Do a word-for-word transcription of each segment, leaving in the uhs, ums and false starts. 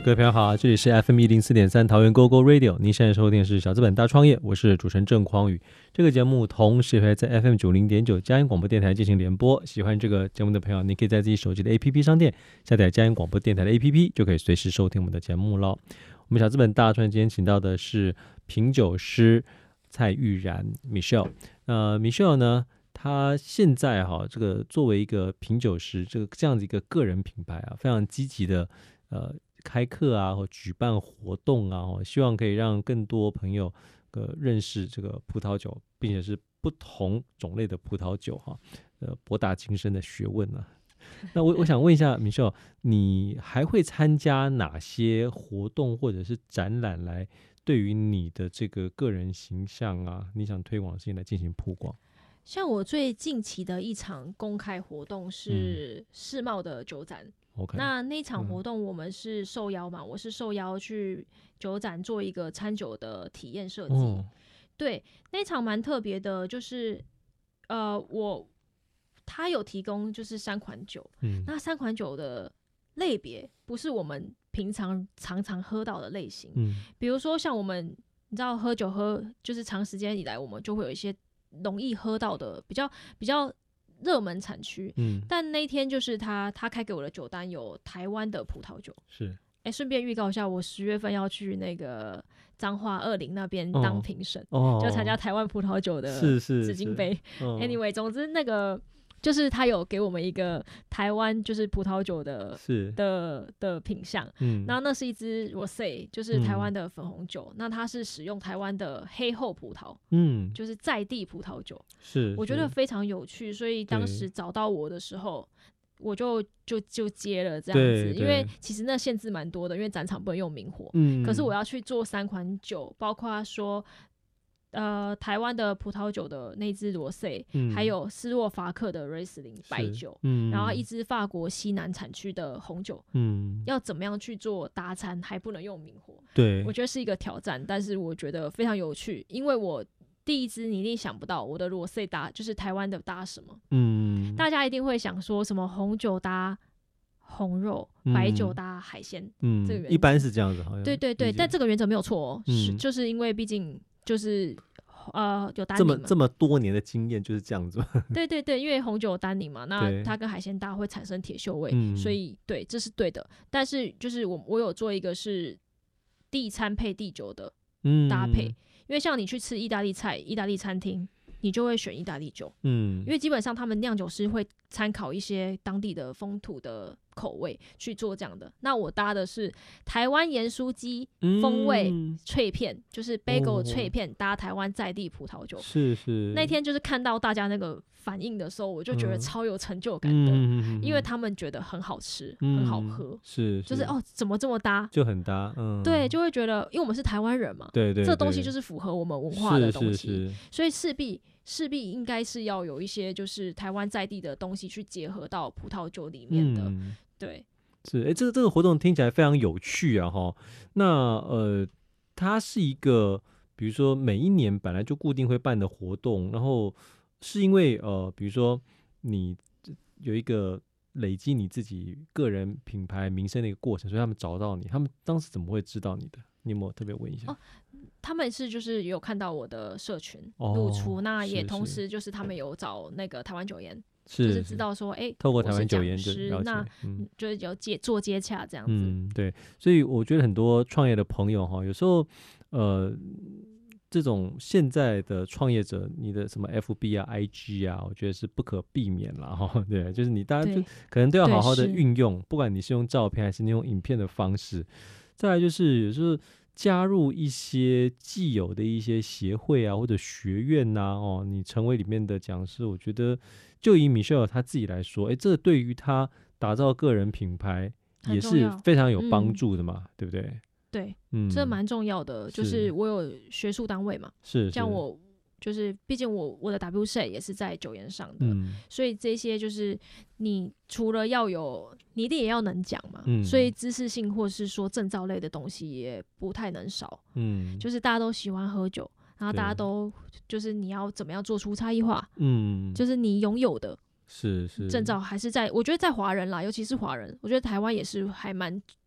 各位朋友好，这里是 F M 一零四点三桃园 Go Go Radio， 您现在收听的是小资本大创业，我是主持人郑匡宇。这个节目同时也会在 F M 九零点九佳音广播电台进行联播。喜欢这个节目的朋友，你可以在自己手机的 A P P 商店下载佳音广播电台的 A P P， 就可以随时收听我们的节目了。我们小资本大创业今天请到的是品酒师蔡玉然 Michelle。呃 ，Michelle 呢？他现在哈，这个作为一个品酒师，这个这样子一个个人品牌啊，非常积极的呃开课啊，或举办活动啊，希望可以让更多朋友呃认识这个葡萄酒，并且是不同种类的葡萄酒哈，呃博大精深的学问啊。那我我想问一下Michelle，你还会参加哪些活动或者是展览来对于你的这个个人形象啊，你想推广的事情来进行曝光？ 像我最近期的一场公开活动是世贸的酒展、嗯、那那场活动我们是受邀嘛、嗯、我是受邀去酒展做一个餐酒的体验设计、哦、对，那场蛮特别的，就是呃，我他有提供就是三款酒、嗯、那三款酒的类别不是我们平常常常喝到的类型、嗯、比如说像我们你知道喝酒喝就是长时间以来我们就会有一些容易喝到的比较比较热门产区、嗯，但那天就是他他开给我的酒单有台湾的葡萄酒，是，哎，顺便预告一下，我十月份要去那个彰化二林那边当评审、哦，就参加台湾葡萄酒的紫金杯。哦、anyway， 总之那个就是他有给我们一个台湾就是葡萄酒的的的品项，嗯，然后那是一支 Rosé， 就是台湾的粉红酒、嗯，那它是使用台湾的黑后葡萄，嗯，就是在地葡萄酒，是，我觉得非常有趣，所以当时找到我的时候，我就就就接了这样子，因为其实那限制蛮多的，因为展场不能用明火，嗯，可是我要去做三款酒，包括说。呃，台湾的葡萄酒的那支罗塞、嗯，还有斯洛伐克的瑞斯林白酒、嗯，然后一支法国西南产区的红酒，嗯，要怎么样去做搭餐，还不能用明火，对，我觉得是一个挑战，但是我觉得非常有趣，因为我第一支你一定想不到我的罗塞搭就是台湾的搭什么，嗯，大家一定会想说什么红酒搭红肉，白酒搭海鲜，嗯，这个原则一般是这样子，好像对对对，但这个原则没有错哦、嗯，是就是因为毕竟。就是呃有单宁嘛，这么这么多年的经验就是这样子对对对，因为红酒有单宁嘛，那它跟海鲜搭会产生铁锈味、嗯、所以对这是对的，但是就是我我有做一个是地餐配地酒的搭配、嗯、因为像你去吃意大利菜意大利餐厅你就会选意大利酒，嗯，因为基本上他们酿酒师会参考一些当地的风土的口味去做这样的。那我搭的是台湾盐酥鸡风味脆片、嗯、就是 bagel 脆片搭台湾在地葡萄酒，是是。那天就是看到大家那个反应的时候，我就觉得超有成就感的，嗯、因为他们觉得很好吃、嗯、很好喝，是, 是就是哦怎么这么搭，就很搭，嗯，对，就会觉得因为我们是台湾人嘛，对 对, 对，这东西就是符合我们文化的东西，是是是，所以势必。势必应该是要有一些就是台湾在地的东西去结合到葡萄酒里面的，嗯、对，是，哎，这个这个活动听起来非常有趣啊，哈。那呃，它是一个比如说每一年本来就固定会办的活动，然后是因为呃，比如说你有一个累积你自己个人品牌名声的一个过程，所以他们找到你，他们当时怎么会知道你的？你有没有特别问一下？哦，他们是就是有看到我的社群露出、哦、那也同时就是他们有找那个台湾酒研，就是知道说哎，透过台湾酒研就了解，那、嗯、就是有接做接洽这样子，嗯，对，所以我觉得很多创业的朋友哈，有时候呃这种现在的创业者，你的什么 F B 啊 I G 啊，我觉得是不可避免啦哈，对，就是你大家就可能都要好好的运用，不管你是用照片还是你用影片的方式。再来就是有时候加入一些既有的一些协会啊或者学院啊，哦，你成为里面的讲师，我觉得就以 Michelle 他自己来说，哎，这对于他打造个人品牌也是非常有帮助的嘛，嗯、对不对？对，嗯，这蛮重要的。就是我有学术单位嘛，是像我就是毕竟我我的 W C 也是在酒研上的、嗯，所以这些就是你除了要有，你一定也要能讲嘛、嗯，所以知识性或是说证照类的东西也不太能少，嗯，就是大家都喜欢喝酒，然后大家都就是你要怎么样做出差异化，嗯，就是你拥有的是是证照还是在，我觉得在华人啦，尤其是华人，我觉得台湾也是还蛮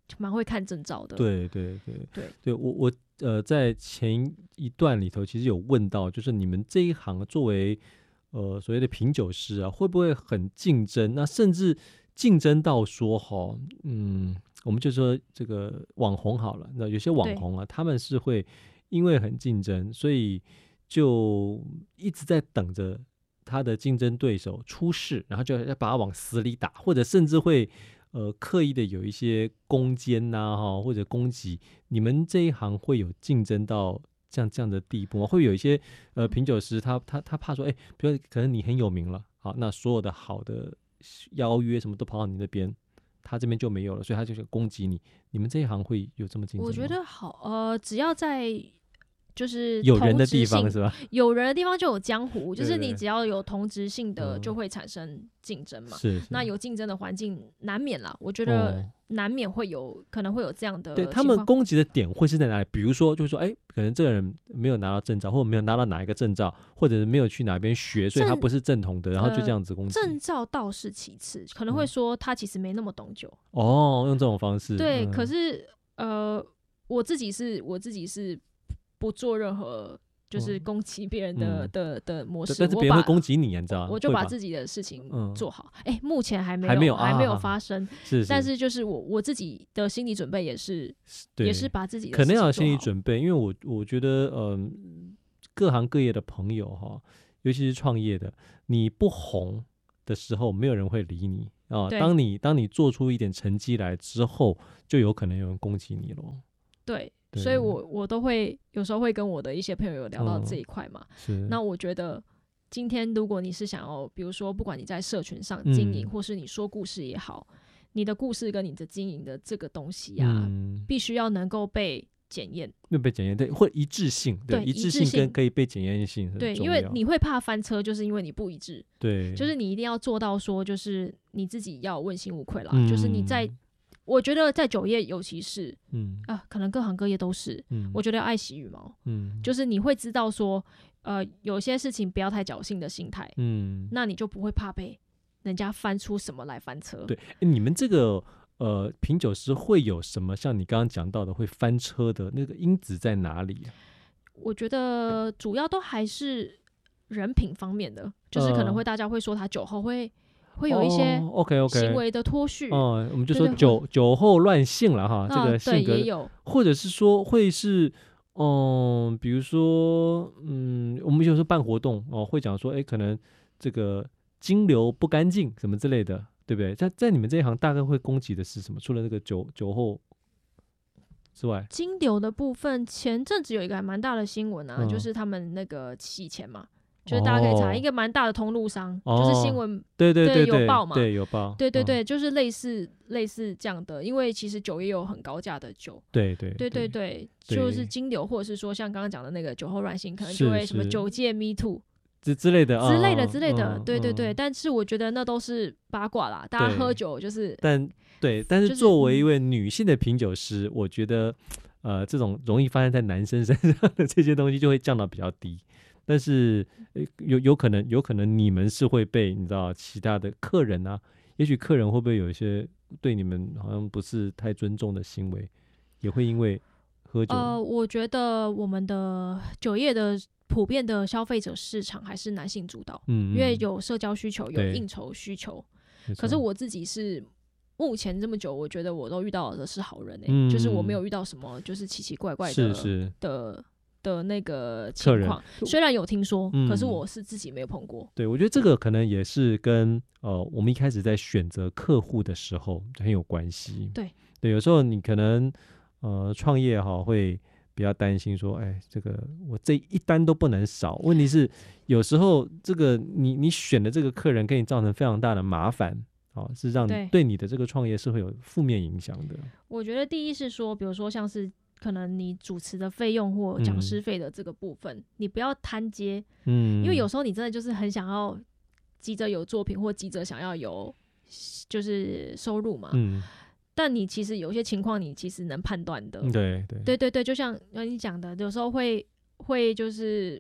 蛮会看证照的。 对对对对对，我我呃在前一段里头其实有问到，就是你们这一行作为呃所谓的品酒师啊，会不会很竞争？那甚至竞争到说哈，嗯，我们就说这个网红好了，那有些网红啊，他们是会因为很竞争，所以就一直在等着他的竞争对手出事，然后就要把他往死里打，或者甚至会呃刻意的有一些攻坚呐、啊、或者攻击。你们这一行会有竞争到像这样的地步吗？会有一些呃品酒师他他他怕说，哎，比如可能你很有名了，好，那所有的好的邀约什么都跑到你那边，他这边就没有了，所以他就想攻击你。你们这一行会有这么竞争吗？ 我觉得好，呃，只要在就是有人的地方是吧？ 有人的地方就有江湖，就是你只要有同质性的，就会产生竞争嘛。 是、嗯， 那有竞争的环境难免啦，我觉得难免会有，哦、可能会有这样的。 对，他们攻击的点会是在哪里？比如说，就是说，哎，可能这个人没有拿到证照，或者没有拿到哪一个证照，或者是没有去哪边学，所以他不是正统的，然后就这样子攻击。 呃、证照倒是其次，可能会说他其实没那么懂酒。 嗯、哦，用这种方式。 对， 嗯、 可是呃，我自己是我自己是不做任何。就是攻击别人的、嗯、的的模式， 但是别人会攻击你，你知道吗？ 我就把自己的事情做好。哎、嗯欸，目前还没有， 还没有， 还没有发生。 啊、是, 是， 但是就是我我自己的心理准备也是，也是把自己的可能要有心理准备，因为我我觉得，嗯、呃，各行各业的朋友哈，尤其是创业的，你不红的时候，没有人会理你啊。当你当你做出一点成绩来之后，就有可能有人攻击你咯。 对。所以我我都会有时候会跟我的一些朋友有聊到这一块嘛、 嗯、 那我觉得今天如果你是想要比如说不管你在社群上经营、嗯、或是你说故事也好，你的故事跟你的经营的这个东西啊、嗯、必须要能够被检验， 被检验，对，或一致性，对，一致性跟可以被检验性很重要。 对，因为你会怕翻车，就是因为你不一致。 对， 就是你一定要做到说，就是你自己要问心无愧啦、嗯、就是你在我觉得在酒业尤其是，嗯啊，可能各行各业都是，嗯，我觉得要爱惜羽毛，嗯，就是你会知道说，呃，有些事情不要太侥幸的心态，嗯，那你就不会怕被人家翻出什么来翻车。 对，你们这个呃品酒师会有什么像你刚刚讲到的会翻车的那个因子在哪里啊？ 我觉得主要都还是人品方面的，就是可能会大家会说他酒后会。会有一些 OK OK 行为的脱序， 哦， okay, okay 嗯，我们就说酒酒后乱性了哈， 啊、 这个性格也有， 或者是说会是，嗯，比如说，嗯，我们有时候办活动哦，会讲说，哎，可能这个金流不干净什么之类的，对不对？在在你们这一行大概会攻击的是什么？除了这个酒酒后之外， 金流的部分，前阵子有一个还蛮大的新闻啊、嗯，就是他们那个洗钱嘛。就是大家可以查、哦、一个蛮大的通路商、哦，就是新闻对对 对, 对有报嘛， 对有报， 对对对、嗯，就是类似类似这样的，因为其实酒也有很高价的酒， 对对对对 对, 对，就是金流或者是说像刚刚讲的那个酒后乱性，可能就会什么酒界 Me Too 之之类的之类的之类的， 嗯、 对对对、嗯，但是我觉得那都是八卦啦，大家喝酒就是， 但对，但是作为一位女性的品酒师，就是、我觉得呃这种容易发生在男生身上的这些东西就会降到比较低。但是有有可能有可能你们是会被你知道其他的客人啊，也许客人会不会有一些对你们好像不是太尊重的行为，也会因为喝酒。 呃，我觉得我们的酒业的普遍的消费者市场还是男性主导，嗯，因为有社交需求，有应酬需求。可是我自己是目前这么久，我觉得我都遇到的是好人哎、欸嗯，就是我没有遇到什么就是奇奇怪怪的是是的。的那个情况，虽然有听说、嗯，可是我是自己没有碰过。 对，我觉得这个可能也是跟呃，我们一开始在选择客户的时候很有关系。 对对，有时候你可能呃创业哈会比较担心说，哎，这个我这一单都不能少。问题是有时候这个你你选的这个客人给你造成非常大的麻烦。哦，是让你对你的这个创业是会有负面影响的。 我觉得第一是说，比如说像是。可能你主持的费用或讲师费的这个部分、嗯，你不要摊接，嗯，因为有时候你真的就是很想要急着有作品或急着想要有就是收入嘛，嗯，但你其实有些情况你其实能判断的， 对对对对对，就像你讲的，有时候会会就是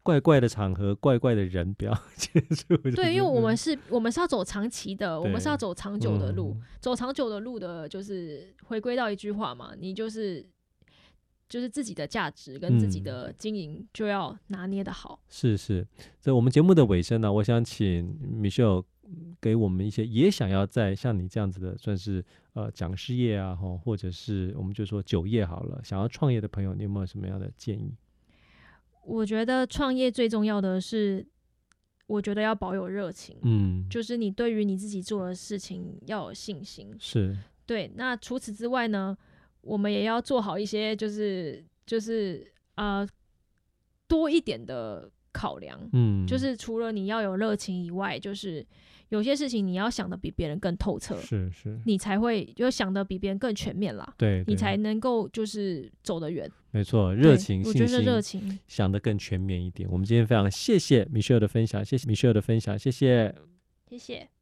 怪怪的场合、怪怪的人不要接触。 对，因为我们是，我们是要走长期的，我们是要走长久的路。嗯、走长久的路的，就是回归到一句话嘛，你就是就是自己的价值跟自己的经营就要拿捏的好。 嗯、是是，在我们节目的尾声呢，我想请 Michelle 给我们一些也想要在像你这样子的，算是呃讲师业啊，或者是我们就说酒业好了，想要创业的朋友，你有没有什么样的建议？ 我觉得创业最重要的是，我觉得要保有热情，嗯，就是你对于你自己做的事情要有信心， 是对。那除此之外呢，我们也要做好一些，就是就是呃多一点的考量，嗯，就是除了你要有热情以外，就是有些事情你要想的比别人更透彻， 是是， 你才会就想的比别人更全面啦， 对， 你才能够就是走得远。 没错，热情、 信心，我觉得热情想得更全面一点。我们今天非常谢谢 Michelle 的分享，谢谢 Michelle 的分享，谢谢， 谢谢。